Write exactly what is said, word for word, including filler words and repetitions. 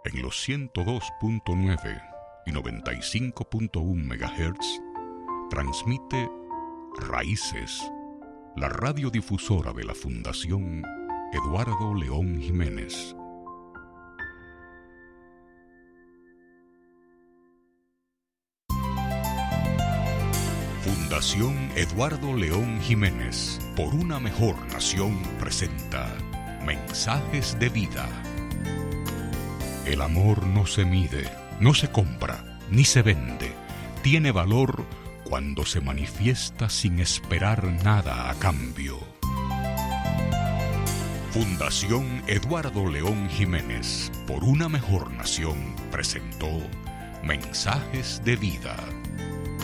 En los ciento dos punto nueve y noventa y cinco punto uno megahertz transmite Raíces, la radiodifusora de la Fundación Eduardo León Jiménez. Fundación Eduardo León Jiménez, por una mejor nación, presenta Mensajes de Vida. El amor no se mide, no se compra, ni se vende. Tiene valor cuando se manifiesta sin esperar nada a cambio. Fundación Eduardo León Jiménez, por una mejor nación, presentó Mensajes de Vida.